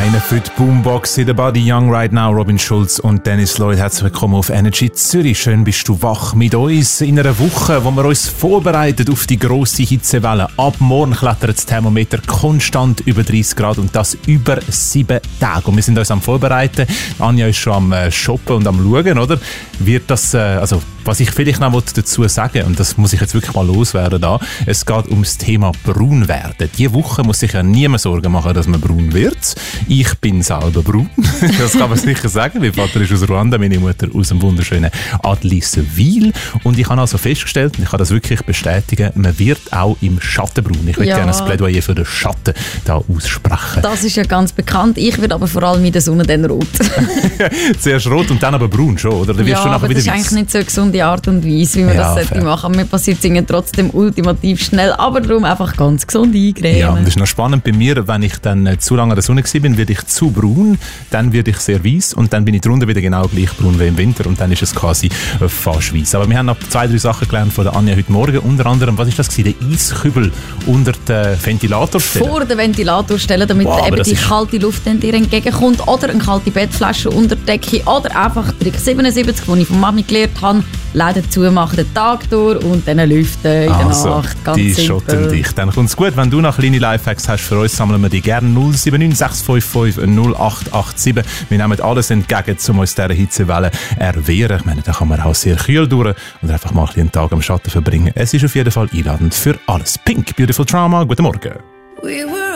Einer für die Boombox in der Body Young Right Now, Robin Schulz und Dennis Lloyd. Herzlich willkommen auf Energy Zürich. Schön bist du wach mit uns in einer Woche, wo wir uns vorbereiten auf die grosse Hitzewelle. Ab morgen klettert das Thermometer konstant über 30 Grad und das über 7 Tage. Und wir sind uns am Vorbereiten. Anja ist schon am Shoppen und am Schauen, oder? Wird das, was ich vielleicht noch dazu sagen, und das muss ich jetzt wirklich mal loswerden da, es geht ums Thema braun werden. Diese Woche muss sich ja niemand Sorgen machen, dass man braun wird. Ich bin selber braun, das kann man sicher sagen. Mein Vater ist aus Ruanda, meine Mutter aus dem wunderschönen Adliswil. Und ich habe also festgestellt, und ich kann das wirklich bestätigen, man wird auch im Schatten braun. Ich würde gerne ein Plädoyer für den Schatten da aussprechen. Das ist ja ganz bekannt. Ich werde aber vor allem in der Sonne dann rot. Zuerst rot und dann aber braun schon, oder? Dann wirst du nachher aber wieder das ist eigentlich nicht so eine gesunde Art und Weise, wie man das sollte machen. Mir passiert es trotzdem ultimativ schnell, aber darum einfach ganz gesund eingremen. Ja, und das ist noch spannend bei mir, wenn ich dann zu lange an der Sonne war, werde ich zu braun, dann werde ich sehr weiss und dann bin ich drunter wieder genau gleich braun wie im Winter und dann ist es quasi fast weiss. Aber wir haben noch 2-3 Sachen gelernt von der Anja heute Morgen. Unter anderem, was ist das gewesen? Der Eiskübel unter den Ventilatorstellen. Vor den Ventilatorstellen, damit eben die kalte Luft dir entgegenkommt, oder eine kalte Bettflasche unter der Decke oder einfach Trick 77, den ich von Mami gelernt habe, Läden zumachen den Tag durch und dann lüften in der Nacht. Ganz die simpel. schotten dich. Dann kommt es gut, wenn du noch kleine Lifehacks hast für uns, sammeln wir die gerne. 079 655 0887. Wir nehmen alles entgegen, um uns dieser Hitzewelle erwehren. Ich meine, da kann man auch sehr kühl durch und einfach mal einen Tag am Schatten verbringen. Es ist auf jeden Fall einladend für alles. Pink, Beautiful Trauma, guten Morgen.